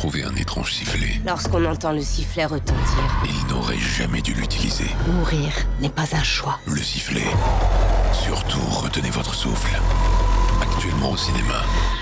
trouvé un étrange sifflet. Lorsqu'on entend le sifflet retentir, Il n'aurait jamais dû l'utiliser. mourir n'est pas un choix. Le sifflet. Surtout, retenez votre souffle. Actuellement au cinéma.